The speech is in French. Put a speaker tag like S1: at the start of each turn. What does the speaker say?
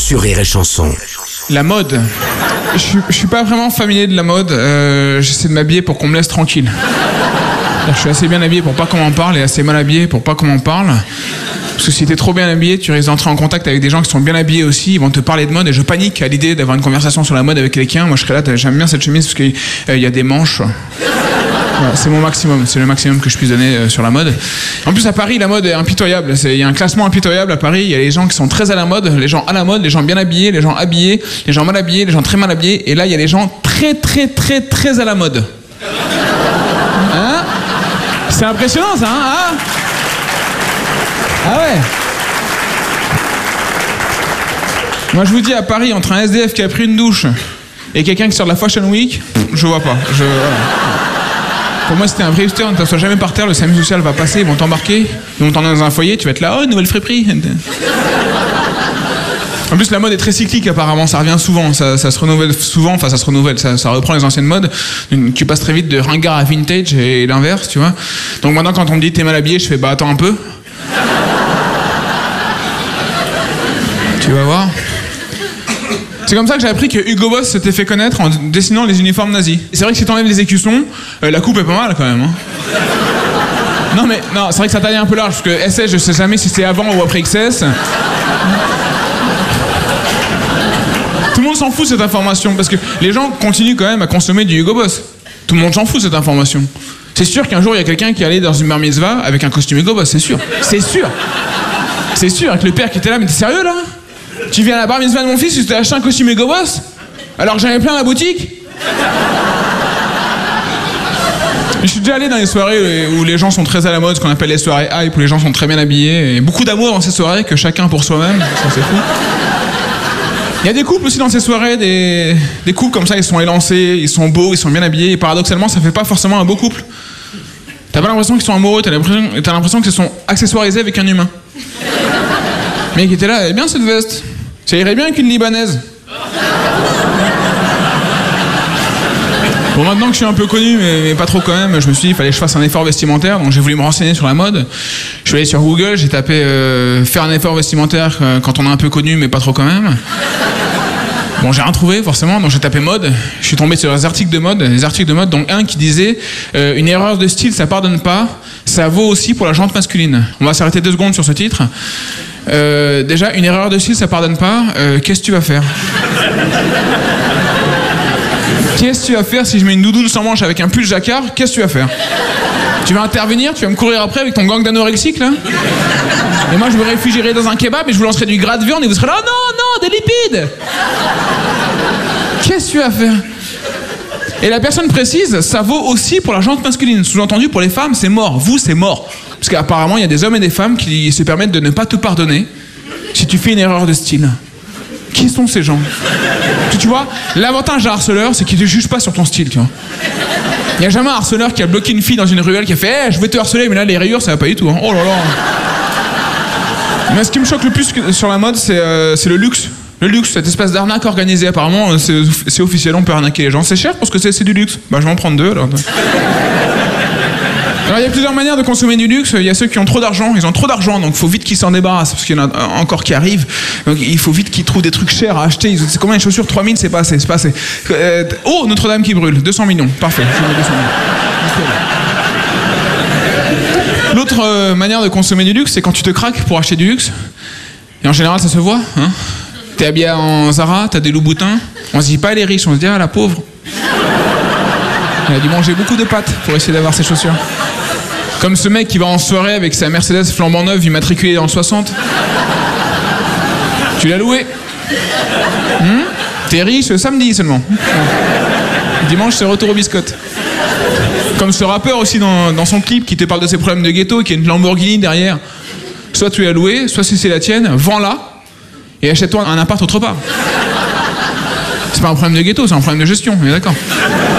S1: sur Rire et Chanson.
S2: La mode. Je suis pas vraiment familier de la mode. J'essaie de m'habiller pour qu'on me laisse tranquille. Je suis assez bien habillé pour pas qu'on m'en parle et assez mal habillé pour pas qu'on m'en parle. Parce que si t'es trop bien habillé, tu risques d'entrer en contact avec des gens qui sont bien habillés aussi, ils vont te parler de mode et je panique à l'idée d'avoir une conversation sur la mode avec quelqu'un. Moi je serais là, j'aime bien cette chemise parce qu'il y a des manches. Voilà, c'est mon maximum, c'est le maximum que je puisse donner sur la mode. En plus à Paris, la mode est impitoyable. Il y a un classement impitoyable à Paris. Il y a les gens qui sont très à la mode, les gens à la mode, les gens bien habillés, les gens habillés, les gens mal habillés, les gens très mal habillés. Et là, il y a les gens très à la mode. Hein? C'est impressionnant ça, hein? Ah ouais. Moi je vous dis, à Paris, entre un SDF qui a pris une douche et quelqu'un qui sort de la Fashion Week, je vois pas. Voilà. Pour moi, c'était un vrai hipster, ne t'assois jamais par terre, le SAMU social va passer, ils vont t'embarquer, ils vont t'emmener dans un foyer, tu vas être là, oh, nouvelle friperie. En plus, la mode est très cyclique, apparemment, ça revient souvent, ça se renouvelle souvent, enfin, ça se renouvelle, ça reprend les anciennes modes. Tu passes très vite de ringard à vintage et l'inverse, tu vois. Donc maintenant, quand on me dit t'es mal habillé, je fais bah attends un peu. Tu vas voir. C'est comme ça que j'ai appris que Hugo Boss s'était fait connaître en dessinant les uniformes nazis. Et c'est vrai que si t'enlèves les écussons, la coupe est pas mal quand même. Hein. Non, c'est vrai que ça taille un peu large, parce que SS, je sais jamais si c'est avant ou après XS. Tout le monde s'en fout de cette information, parce que les gens continuent quand même à consommer du Hugo Boss. Tout le monde s'en fout de cette information. C'est sûr qu'un jour, il y a quelqu'un qui allait dans une bar mitzvah avec un costume Hugo Boss, c'est sûr. C'est sûr. C'est sûr, avec le père qui était là, mais t'es sérieux là? Tu viens à la bar mitzvah de mon fils, tu t'es acheté un costume Hugo Boss? Alors que j'en ai plein à la boutique? Je suis déjà allé dans les soirées où les gens sont très à la mode, ce qu'on appelle les soirées hype, où les gens sont très bien habillés, et beaucoup d'amour dans ces soirées, que chacun pour soi-même, ça c'est fou. Il y a des couples aussi dans ces soirées, des couples comme ça, ils sont élancés, ils sont beaux, ils sont bien habillés, et paradoxalement, ça fait pas forcément un beau couple. T'as pas l'impression qu'ils sont amoureux, t'as l'impression qu'ils sont accessoirisés avec un humain. Le mec était là, elle est bien cette veste. Ça irait bien avec une Libanaise. Bon, maintenant que je suis un peu connu, mais pas trop quand même, je me suis dit qu'il fallait que je fasse un effort vestimentaire, donc j'ai voulu me renseigner sur la mode. Je suis allé sur Google, j'ai tapé faire un effort vestimentaire quand on est un peu connu, mais pas trop quand même. Bon, j'ai rien trouvé forcément, donc j'ai tapé mode. Je suis tombé sur des articles de mode, dont un qui disait une erreur de style, ça pardonne pas, ça vaut aussi pour la jante masculine. On va s'arrêter 2 secondes sur ce titre. Déjà, une erreur de style, ça pardonne pas. Qu'est-ce que tu vas faire? Qu'est-ce que tu vas faire si je mets une doudoune sans manche avec un pull jacquard? Qu'est-ce que tu vas faire? Tu vas intervenir? Tu vas me courir après avec ton gang d'anorexiques, là? Et moi, je me réfugierai dans un kebab et je vous lancerai du gras de viande et vous serez là, oh non, des lipides! Qu'est-ce que tu vas faire? Et la personne précise, ça vaut aussi pour la jante masculine. Sous-entendu, pour les femmes, c'est mort. Vous, c'est mort. Parce qu'apparemment, il y a des hommes et des femmes qui se permettent de ne pas te pardonner si tu fais une erreur de style. Qui sont ces gens? Tu vois, l'avantage d'un harceleur, c'est qu'il ne te juge pas sur ton style, tu vois. Il n'y a jamais un harceleur qui a bloqué une fille dans une ruelle qui a fait hey, je vais te harceler, mais là, les rayures, ça va pas du tout. Hein. Oh là là. Mais ce qui me choque le plus sur la mode, c'est le luxe. Le luxe, cette espèce d'arnaque organisée, apparemment, c'est officiel, on peut arnaquer les gens. C'est cher parce que c'est du luxe. Bah, je vais en prendre 2, alors. Alors, il y a plusieurs manières de consommer du luxe. Il y a ceux qui ont trop d'argent. Ils ont trop d'argent, donc il faut vite qu'ils s'en débarrassent, parce qu'il y en a encore qui arrivent. Donc, il faut vite qu'ils trouvent des trucs chers à acheter. C'est combien les chaussures? 3000, c'est pas assez, c'est pas assez. Oh, Notre-Dame qui brûle, 200 millions. Parfait. 200 millions. L'autre manière de consommer du luxe, c'est quand tu te craques pour acheter du luxe. Et en général, ça se voit, hein. T'es habillé en Zara, t'as des loups-boutins. On se dit pas elle est riche, on se dit ah la pauvre. Elle a dû manger beaucoup de pâtes pour essayer d'avoir ses chaussures. Comme ce mec qui va en soirée avec sa Mercedes flambant neuve immatriculée dans le 60. Tu l'as loué. T'es riche samedi seulement. Dimanche c'est retour aux biscottes. Comme ce rappeur aussi dans son clip qui te parle de ses problèmes de ghetto, qui a une Lamborghini derrière. Soit tu l'as loué, soit si c'est la tienne, vends-la et achète-toi un appart autre part. C'est pas un problème de ghetto, c'est un problème de gestion, on est d'accord.